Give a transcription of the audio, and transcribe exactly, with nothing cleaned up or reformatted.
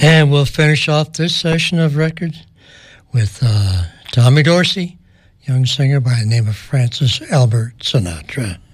And we'll finish off this session of records with uh, Tommy Dorsey, young singer by the name of Francis Albert Sinatra.